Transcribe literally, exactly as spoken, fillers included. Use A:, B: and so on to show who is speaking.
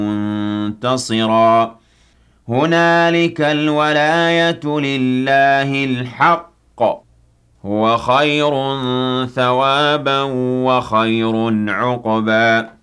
A: منتصرا هنالك الولاية لله الحق هو خير ثوابا وخير عقبا